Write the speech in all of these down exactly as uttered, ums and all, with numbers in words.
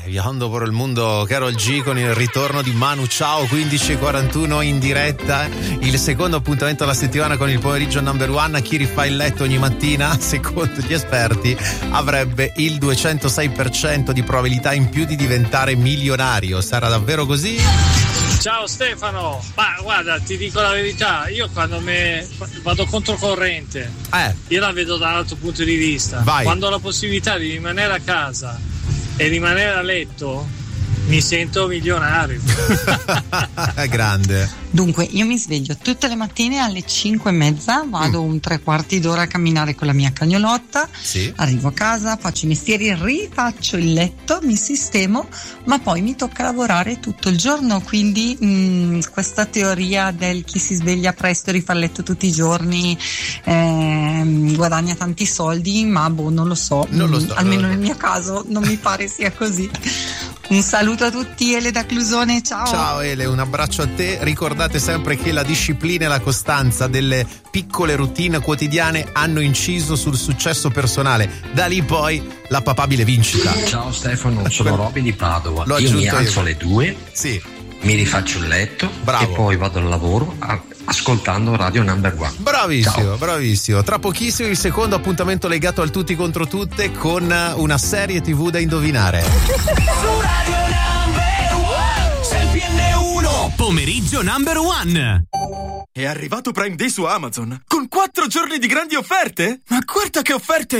viajando per il mondo Karol G con il ritorno di Manu Ciao, quindici e quarantuno in diretta, il secondo appuntamento della settimana con il pomeriggio number one. Chi rifà il letto ogni mattina, secondo gli esperti, avrebbe il duecentosei per cento di probabilità in più di diventare milionario. Sarà davvero così? Ciao Stefano, ma guarda, ti dico la verità, io quando me vado controcorrente, eh. io la vedo dall'altro punto di vista. Vai. Quando ho la possibilità di rimanere a casa e rimanere a letto, mi sento milionario. Grande. Dunque, io mi sveglio tutte le mattine alle cinque e mezza, vado mm. un tre quarti d'ora a camminare con la mia cagnolotta, sì. Arrivo a casa, faccio i mestieri, rifaccio il letto, mi sistemo, ma poi mi tocca lavorare tutto il giorno, quindi mh, questa teoria del chi si sveglia presto e rifà il letto tutti i giorni eh, guadagna tanti soldi, ma boh, non lo so, non lo so almeno non lo so. nel mio caso non mi pare sia così. Un saluto a tutti, Ele da Clusone, ciao. Ciao Ele, un abbraccio a te. Ricordate sempre che la disciplina e la costanza delle piccole routine quotidiane hanno inciso sul successo personale. Da lì poi la papabile vincita. Ciao Stefano, sono Roby di Padova. L'ho io mi alzo io. alle due, sì. mi rifaccio il letto. Bravo. E poi vado al lavoro a, ascoltando Radio Number One. Bravissimo, Ciao. bravissimo. Tra pochissimo il secondo appuntamento legato al tutti contro tutte con una serie tivù da indovinare. Su Radio Number One, sei il P N uno. Pomeriggio Number One. È arrivato Prime Day su Amazon con quattro giorni di grandi offerte? Ma guarda che offerte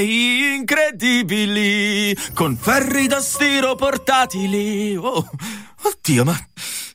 incredibili! Con ferri da stiro portatili. Oh, oddio, ma